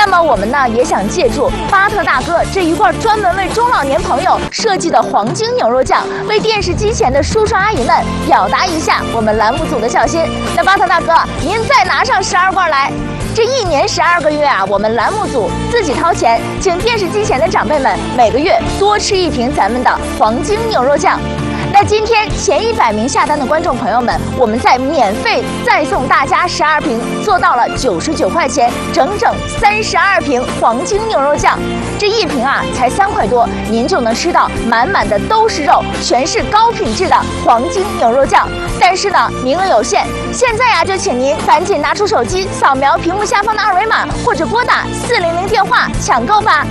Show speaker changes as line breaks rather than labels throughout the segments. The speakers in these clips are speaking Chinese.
那么我们呢也想借助巴特大哥这一罐专门为中老年朋友设计的黄金牛肉酱，为电视机前的叔叔阿姨们表达一下我们栏目组的孝心。那巴特大哥，您再拿上12罐来。这1年12个月啊，我们栏目组自己掏钱，请电视机前的长辈们每个月多吃1瓶咱们的黄金牛肉酱。那今天前100名下单的观众朋友们，我们再免费再送大家12瓶，做到了99块钱，整整32瓶黄金牛肉酱。这1瓶啊才3块多，您就能吃到满满的都是肉，全是高品质的黄金牛肉酱。但是呢，名额有限，现在呀就请您赶紧拿出手机，扫描屏幕下方的2维码，或者拨打400电话抢购吧。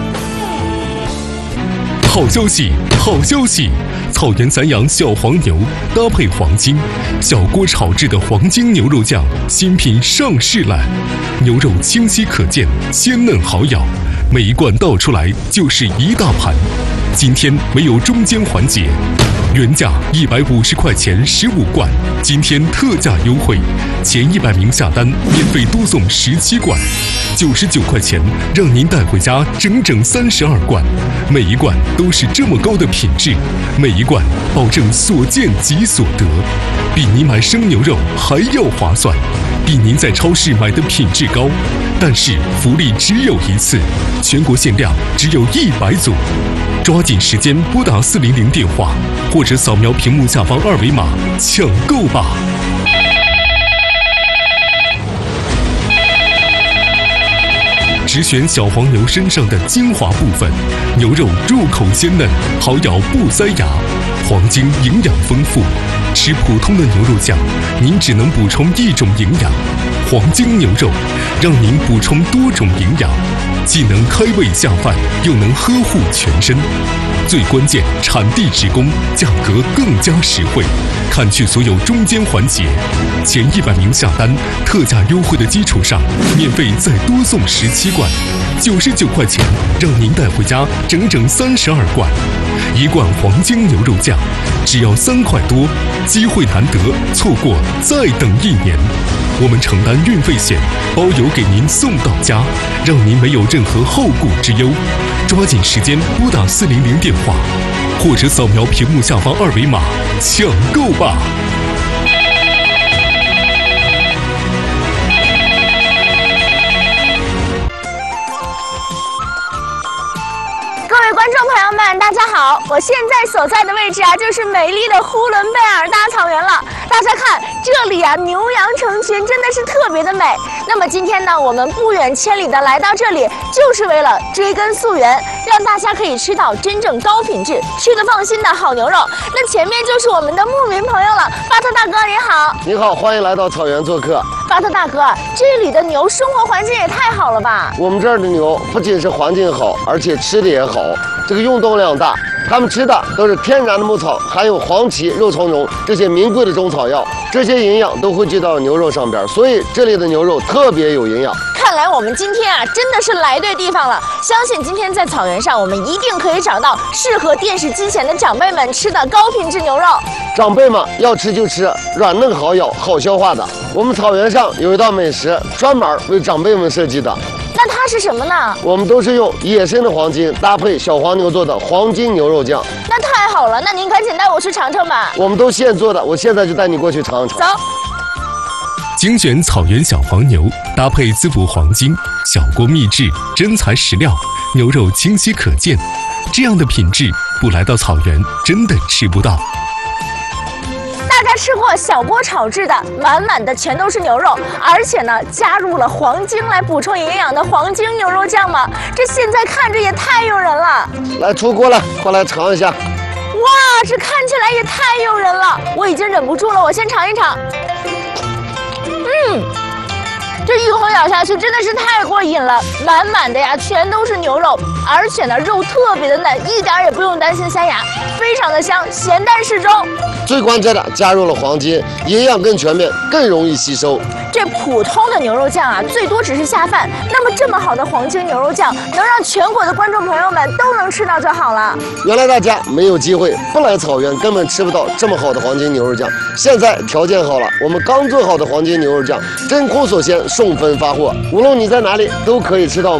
好消息，好消息！草原散养小黄牛搭配黄金，小锅炒制的黄金牛肉酱新品上市了。牛肉清晰可见，鲜嫩好咬，每一罐倒出来就是一大盘。今天没有中间环节，原价150块钱15罐，今天特价优惠，前100名下单免费多送17罐，99块钱让您带回家整整32罐，每一罐都是这么高的品质，每一罐保证所见即所得，比您买生牛肉还要划算，比您在超市买的品质高。但是福利只有一次，全国限量只有100组，抓紧时间拨打400电话，或者扫描屏幕下方2维码抢购吧。只选小黄牛身上的精华部分，牛肉入口鲜嫩，好咬不塞牙，黄金营养丰富。吃普通的牛肉酱，您只能补充1种营养，黄金牛肉让您补充多种营养，既能开胃下饭，又能呵护全身。最关键，产地直供，价格更加实惠，砍去所有中间环节。前100名下单，特价优惠的基础上，免费再多送17罐，99块钱让您带回家整整32罐。1罐黄金牛肉酱只要3块多，机会难得，错过再等1年。我们承担运费险，包邮给您送到家，让您没有任何后顾之忧。抓紧时间拨打400电话，或者扫描屏幕下方2维码抢购吧。
各位观众朋友们，大家好！我现在所在的位置啊，就是美丽的呼伦贝尔大草原了。大家看，这里啊，牛羊成群，真的是特别的美。那么今天呢，我们不远千里的来到这里，就是为了追根溯源，让大家可以吃到真正高品质、吃得放心的好牛肉。那前面就是我们的牧民朋友了，巴特大哥您好。
您好，欢迎来到草原做客。
巴特大哥，这里的牛生活环境也太好了吧？
我们这儿的牛不仅是环境好，而且吃的也好，这个运动量大。他们吃的都是天然的牧草，含有黄芪、肉苁蓉这些名贵的中草药，这些营养都汇聚到牛肉上边，所以这里的牛肉特别有营养。
看来我们今天啊，真的是来对地方了。相信今天在草原上，我们一定可以找到适合电视机前的长辈们吃的高品质牛肉。
长辈们要吃就吃软嫩好咬、好消化的。我们草原上有一道美食，专门为长辈们设计的。
那它是什么呢？
我们都是用野生的黄金搭配小黄牛做的黄金牛肉酱。
那太好了，那您赶紧带我去尝尝吧。
我们都现做的，我现在就带你过去尝尝。
走。
精选草原小黄牛，搭配滋补黄金，小锅秘制，真材实料，牛肉清晰可见，这样的品质不来到草原真的吃不到。
大家吃过小锅炒制的，满满的全都是牛肉，而且呢加入了黄金来补充营养的黄金牛肉酱吗？这现在看着也太诱人了。
来出锅了，快来尝一下。
哇，这看起来也太诱人了，我已经忍不住了，我先尝一尝。这一口咬下去真的是太过瘾了，满满的呀全都是牛肉，而且呢肉特别的嫩，一点也不用担心塞牙，非常的香，咸淡适中。
最关键的加入了黄金，营养更全面，更容易吸收。
这普通的牛肉酱啊，最多只是下饭，那么这么好的黄金牛肉酱，能让全国的观众朋友们都能吃到就好了。
原来大家没有机会，不来草原根本吃不到这么好的黄金牛肉酱。现在条件好了，我们刚做好的黄金牛肉酱真空锁鲜，送分发货，无论你在哪里都可以吃到。